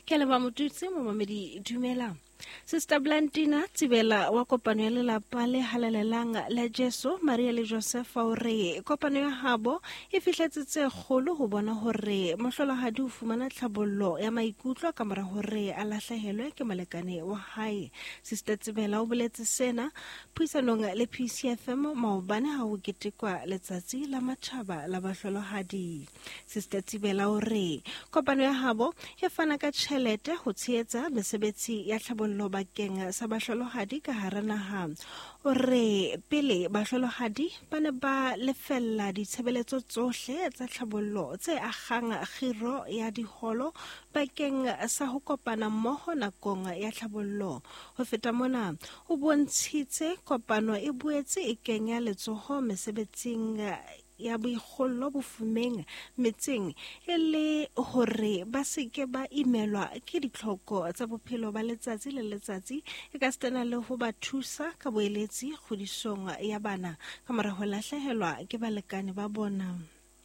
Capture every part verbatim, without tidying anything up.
Ke le ba motutsi mo mamedi dumela. Sister Blantina Tsibela wa kopano ya lelapa le halalelang la Jesu Maria le Joseph ore kopano ya habo e fihletse tse kgolo ho bona hore mohlolohadi o fumana tlhabollo ya maikutlo ka mora hore a lahlehelwe ke molekane wa hae. Sister Tsibela o boletse sena puisanong le P C F M maobane ha ho ketekwa letsatsi la matjhaba la bahlolohadi. Sister Tsibela ore kopano ya habo e fana ka tjhelete ho tshehetsa mesebetsi ya tlhabollo bakeng sa bahlolohadi ka hara naha. Ore pele bahlolohadi ba ne ba lefella ditshebeletso tsohle tsa tlhabollo tse akgang khiro ya diholo bakeng sa ho kopana mmoho nakong ya tlhabollo. Ho feta mona o bontshitse kopano e boetse e kenya letsoho mesebetsing ya boikgollo bofumeng metseng e le hore ba seke ba imelwa ke ditlhoko tsa bophelo ba letsatsi le letsatsi e ka stana le ho ba thusa ka boeletsi kgodisong ya bana ka mora ho lahlehelwa ke balekane ba bona.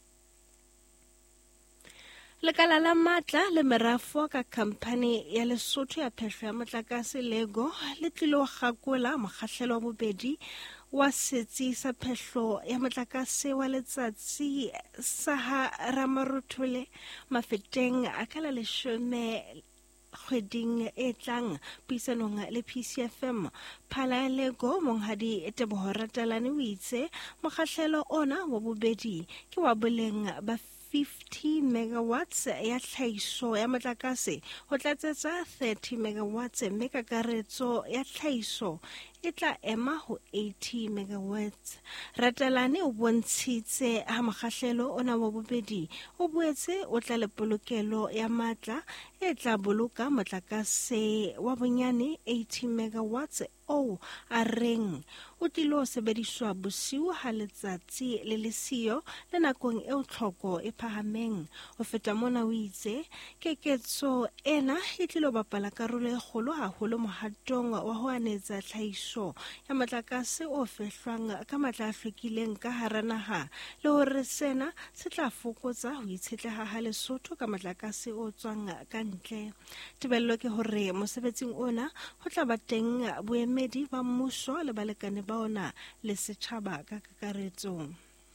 Lekala la matla le merafo ka khampani ya Lesotho ya phehlo ya motlakase Lego le tlilo gakola mokgahlelo wa bobedi wa setsi sa phehlo ya motlakase wa letsatsi sa ha Ramaruthule mafeteng a ka la leshome kgweding e tlang puisanong le P C F M. Phala ya Lego monghadi Teboho Ratalane o itse mokgahlelo ona wa bobedi ke wa boleng ba fifty megawatts ya tlhahiso ya motlakase ho tlatsetsa thirty megawatts mme kakaretso ya tlhahiso e tla ema ho eighty megawatts. Ratalane o bontshitse ha mokgahlelo ona wa bobedi o boetse o tla le polokelo ya matla e tla boloka motlakase wa bonyane eighty megawatts o a reng o tilo sebediswa bosiu ha letsatsi le le siyo le nakong eo tlhoko e phahameng. Ho feta mona o itse keketso ena e tlilo bapala karolo e kgolo haholo mohatong wa ho anetsa tlhahiso ya motlakase o fehlwang ka matla a hlwekileng ka hara naha le hore sena se tla fokotsa ho itshetleha ha Lesotho ka motlakase o tswang ka ntle. Tebello ke hore mosebetsing ona ho tla ba teng boemedi ba mmuso le balekane ba ona le setjhaba ka kakaretso.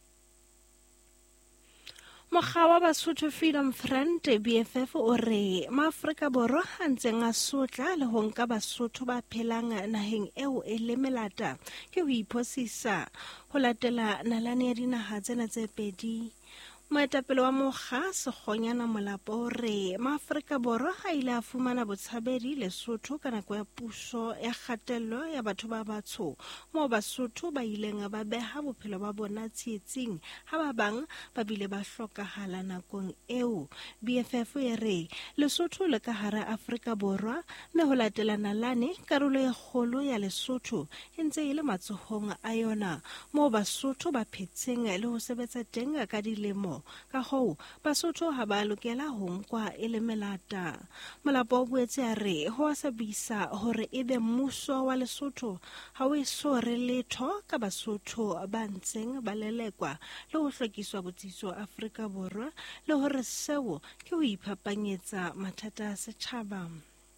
Mokga wa Basotho Freedom Front B F F o re Maafrika Borwa a ntseng a sotla le ho nka Basotho ba phelang naheng eo e le melata ke ho iphosisa ho latela nalane ya dinaha tsena tse pedi. Moetapele wa mokga Sekgonyana Molapo o re Maafrika Borwa a ile a fumana botshabedi Lesotho ka nako ya puso ya kgatello ya batho ba batsho moo Basotho ba ileng ba beha bophelo ba bona tsietsing ha ba bang ba bile ba hlokahala nakong eo. B F F e re Lesotho le ka hara Afrika Borwa mme ho latela nalane karolo e kgolo ya Lesotho e ntse e le matsohong a yona moo Basotho ba phetseng le ho sebetsa teng ka dilemo. Ka hoo Basotho ha ba lokela ho nkwa e le melata. Molapo o boetse a re ho a sa bisa hore ebe mmuso wa Lesotho ha o eso re letho ka Basotho ba ntseng ba lelekwa le ho hlokiswa botsitso Afrika Borwa le hore seo ke ho iphapanyetsa mathata a setjhaba.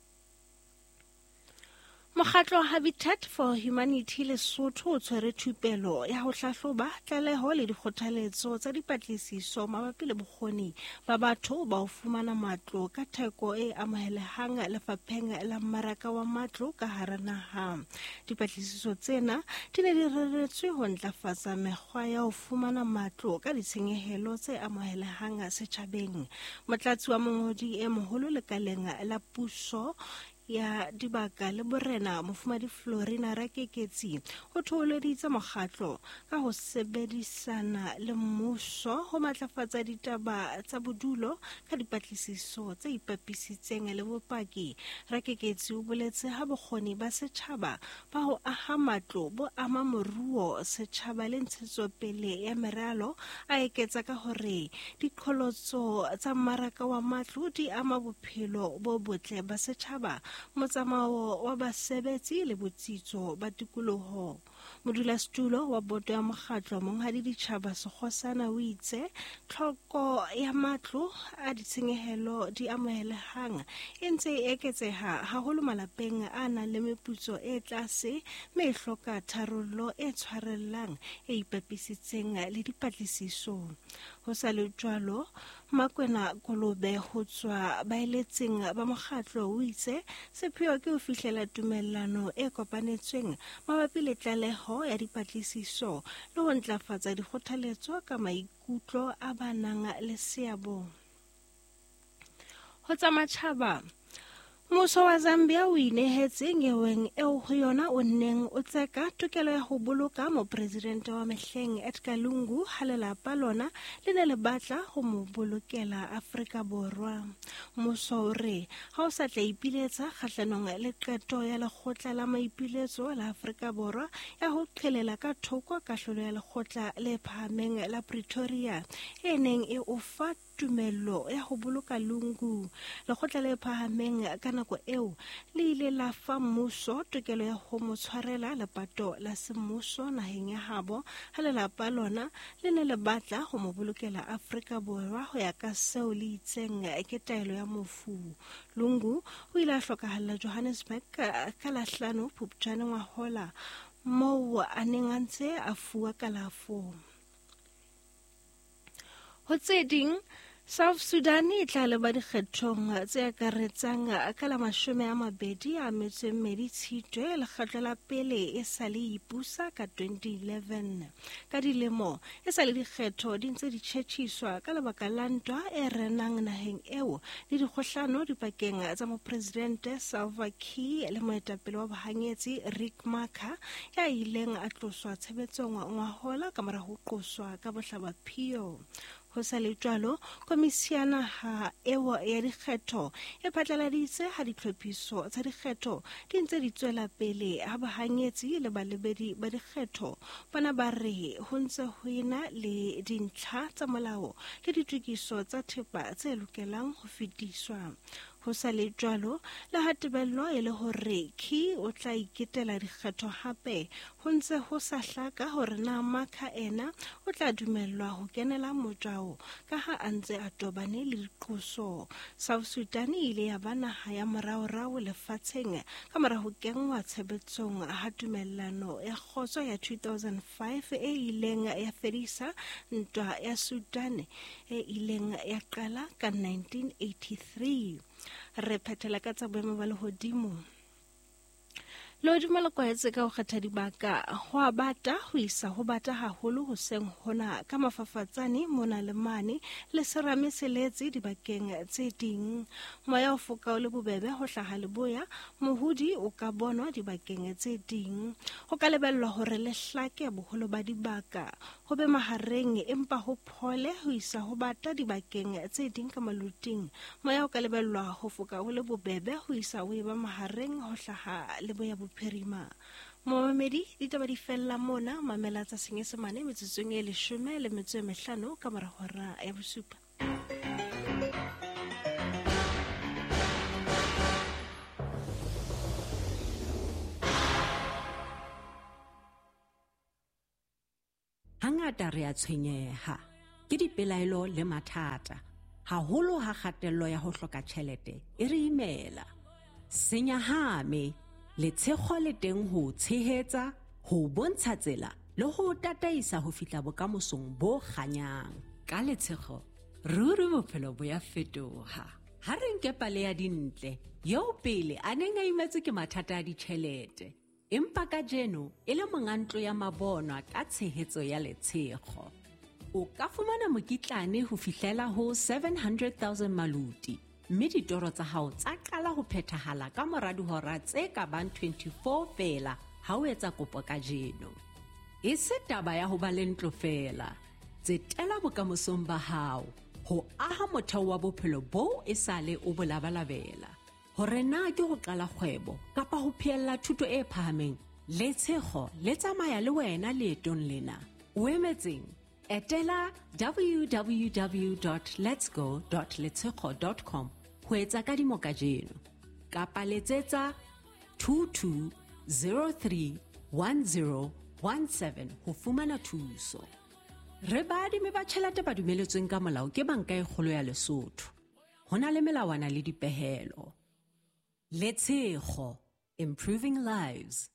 Mokgatlo Habitat for Humanity Lesotho o tshwere thupelo ya ho hlahloba tlaleho le dikgothaletso tsa dipatlisiso mabapi le bokgoni ba batho ba ho fumana matlo ka theko e amohelehang lefapheng la mmaraka wa matlo ka hara naha. Dipatlisiso tsena di ne di reretswe ho ntlafatsa mekgwa ya ho fumana matlo ka ditshenyehelo tse amohelehang setjhabeng. Motlatsi wa mongodi e moholo lekaleng la puso ya dibaka le borena Mofumadi Florina Rakeketsi o thoholeditse mokgatlo ka ho sebedisana le mmuso ho matlafatsa ditaba tsa bodulo ka dipatlisiso tse ipapisitseng le bopaki. Rakeketsi o boletse ha bokgoni ba setjhaba ba ho aha matlo bo ama moruo setjhaba le ntshetsopele ya meralo a eketsa ka hore diqholotso tsa mmaraka wa matlo di ama bophelo bo botle ba setjhaba motsamao wa basebetsi le botsitso ba tikoloho. modulasetulo wa boto ya mokgatlo monghadi ditjhaba Sekgosana o itse tlhoko ya matlo a ditshenyehelo di amohelehang e ntse e eketseha haholo malapeng a nang le meputso e tlase mme e hloka tharollo e tshwarellang e ipapisitseng le dipatlisiso. Ho sa le jwalo, Makwena Kolobe ho tswa baeletseng ba mokgatlo o itse sepheo ke ho fihlela tumellano e kopanetsweng mabapi le tlaleho ya dipatlisiso le ho ntlafatsa dikgothaletso ka maikutlo a ba nang le seabo. Ho tsa matjhaba, mmuso wa Zambia o inehetse nyeweng eo ho yona o neng o tseka tokelo ya ho boloka mopresidente wa mehleng Edgar Lungu ha lelapa lona le ne le batla ho mo bolokela Afrika Borwa. Mmuso o re ha o sa tla ipiletsa kgahlanong le qeto ya lekgotla la maipiletso la Afrika Borwa ya ho qhelela ka thoko kahlolo ya lekgotla le phahameng la Pretoria e neng e o fa tumello ya ho boloka Lungu. Lekgotla le phahameng ka nako eo le ile la fa mmuso tokelo ya ho mo tshwarela lepato la semmuso naheng ya habo ha lelapa lona le ne le batla ho mo bolokela Afrika Borwa ho ya ka seo le itseng ke taelo ya mofu. Lungu o ile a hlokahalla Johannesburg ka la hlano Phupjane ngwahola moo a neng a ntse a fuwa kalafo. Ho tse ding, South Sudan e tla leba dikgethong tse akaretsang ka la mashome a mabedi a metso e mmedi Tshitwe lekgetlo la pele e sa le ipusa ka twenty eleven. Ka dilemo e sa le dikgetho di ntse di tjhetjhiswa ka lebaka la ntwa e renang naheng eo le dikgohlano dipakeng tsa mopresidente Salva Kiir le moetapele wa bohanyetsi Riek Machar ya ileng a tloswa tshebetsong ngwahola ka mora ho qoswa ka bohlabaphio. Ho sa le jwalo, komisiana ha ewa ya dikgetho e phatlaladitse ha ditlhophiso tsa dikgetho di ntse di tswela pele ha bahanyetsi le balebedi ba dikgetho bana ba re ho ntse ho ena le dintlha tsa molao le ditokiso tsa thepa tse lokelang ho fetiswa. Ho sa le jwalo, le ha tebello e le hore Kiir o tla iketela dikgetho hape, ho ntse ho sa hlaka hore na Machar ena o tla dumellwa ho kenela mojao ka ha a ntse a tobane le diqoso. South Sudan e ile ya ba naha ya moraorao lefatsheng ka mora ho kenngwa tshebetsong ha tumellano ya kgotso ya two thousand five e ileng ya fedisa ntwa ya Sudan e ileng ya qala ka nineteen eighty-three. Re phethela ka tsa boemo ba lehodimo. Lehodimo le kwahetse ka ho kgetha dibaka ho a bata ho isa ho bata haholo hoseng hona ka mafafatsane mona le mane le serame se letse dibakeng tse ding. Moya o foka o le bobebe ho hlaha leboya, mohudi o ka bonwa dibakeng tse ding. Ho ka lebellwa hore le hlake boholo ba dibaka ho be mahareng empa ho phole ho isa ho bata dibakeng tse ding ka maluting. Moya o ka lebellwa ho foka o le bobebe ho isa ho eba mahareng ho hlaha leboya Perima. Momamedi ditaba di fella mona mamela tsa Senyesemane metsotsong e leshome le metso e mehlano ka mora hora ya bosupa. Hangata re a tshwenyeha ke dipelaelo le mathata haholo ha kgatello ya ho hloka tjhelete e re imela. Senyahame le tshekgo le teng ho tshehetsa, ho bontsha tsela le ho tataisa ho fihla bokamosong bo kganyang. Ka letshekgo, ruri bophelo bo ya fetoha. Ha re nke pale ya dintle, yeo pele a neng a imetswe ke mathata a ditjhelete. Empa ka jeno, e le mongantlo ya mabonwa ka tshehetso ya letshekgo. O ka fumana mokitlane ho fihlela ho seven hundred thousand maluti. Mme ditoro tsa hao tsa qala ho phethahala ka mora dihora tse ka bang twenty-four fela ha o etsa kopo ka jeno. E se taba ya ho ba le ntlo fela. Tsetela bokamosong ba hao, ho aha motheo wa bophelo bo e sale o bolabalabela. Hore na ke ho qala kgwebo kapa ho phiella thuto e phahameng, letshekgo le tsamaya le wena leetong lena. O emetseng? Etela w w w dot lets go dot letshekgo dot com ho etsa kadimo ka jeno. Kapa letsetsa two two zero three one zero one seven ho fumana thuso. Re baadimi ba tjhelete ba dumeletsweng ka molao ke banka e kgolo ya Lesotho. Ho na le melawana le dipehelo. Letshego, improving lives.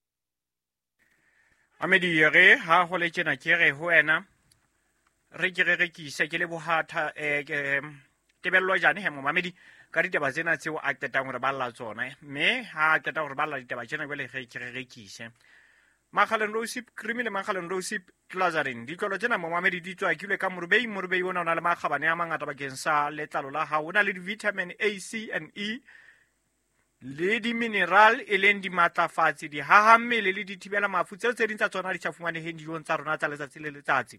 Amedi re ha ho le tjena ke re ho wena re ke re rekise ke le bohatha eh tebello jane he momamedi ka ditaba tsena tseo a qetang hore ba lla tsona mme ha qeta hore ba lla ditaba tsena bele ge ke re rekise Magalen Rosip criminal Magalen Rosip Lazarin di tlolo tsena momamedi di tswa ke le ka morubei morubei ona ona le magabane a mangata ba kensa letlalo la ha ona le vitamin A, C and E le di mineral e leng di matlafatsi di hahammele le di thibela mafu tseo tse ding tsa tsona di tshafumane he dijong tsa rona tsa letsatsi le letsatsi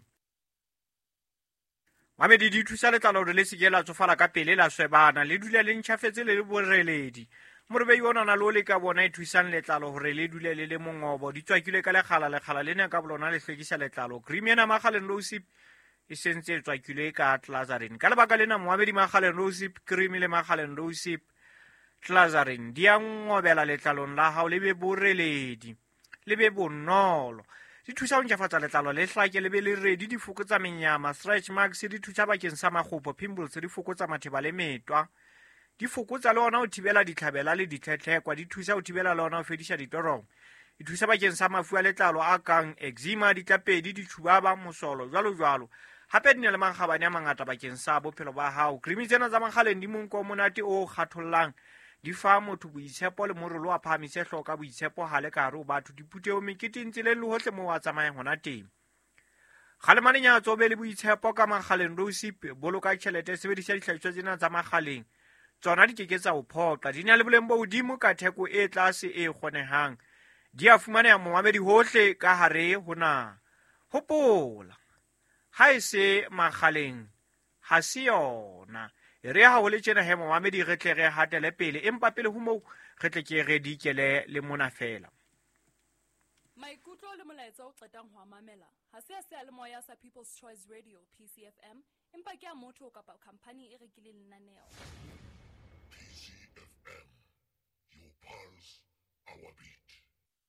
Mamedi di thusa letlalo hore le seke la tsofala ka pele la swebana le dula le ntjhafetse le le boreledi morebe yona na lo le ka bona e thusang letlalo hore le dule le le mongobo di tswakile ka lekgala lekgala le ne ka bolona le hlwekisa letlalo Creamiana Magalen Rosip e sentse tswakile ka Tlazarin ka lebaka lena Mohamedi Magalen Rosip Creamy le Magalen Rosip Tlazarin di a ngobela letlalong la hao le be boreledi le be bonolo di thusa ho ntjhafatsa letlalo le hlake le be le ready di fokotsa menyama stretch marks di thusa bakeng sa makgopo pimples di fokotsa matheba le metwa di fokotsa le ona ho thibela ditlhabela le ditlhetlhekwa di thusa ho thibela le ona ho fedisha ditorong di thusa bakeng sa mafu a letlalo a kang eczema ditlapedi ditshubaba mosolo jwalo jwalo hape di ne le mangabane a mangata bakeng sa bophelo ba hao creamy tsena tsa Magalen di monko monate o kgathollang di fa motho boitshepo le morolo wa phahamise hloka boitshepo ha le ka re o batho di puteo meketeng tseleng le hohle mo wa tsamayang hona teng Kgalemane nyatso be le boitshepo ka Magalen Rosip boloka tjhelete sebedisa dihlahiswa tsena tsa Magalen tsona di keketsa ho phoqa di na le boleng bo hodimo ka theko e tlase e kgonehang di a fumaneha momamedi hohle ka hare hona hopola ha e se Magalen ha se yona re ha ho le tjena he momamedi re tle re hatele pele empa pele ho moo re tle ke re dikele le mona fela Maikutlo le molaetsa o qetang ho mamela ha se se le moya sa People's Choice Radio P C F M empa ke a motho kapa company e rekileng lenaneo